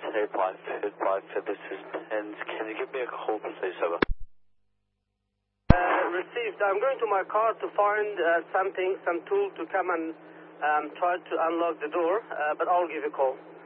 855, this is Pens. Can you give me a call, please, over? Received. I'm going to my car to find some tool to come and try to unlock the door, but I'll give you a call.